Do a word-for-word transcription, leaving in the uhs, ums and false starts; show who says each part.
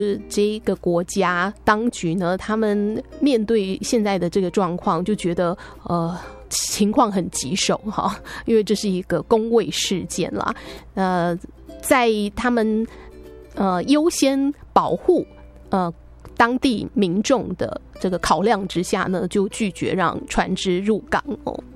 Speaker 1: 这个国家当局呢，他们面对现在的这个状况，就觉得呃情况很棘手哈，因为这是一个公卫事件啦。呃，在他们呃优先保护呃当地民众的这个考量之下呢，就拒绝让船只入港哦。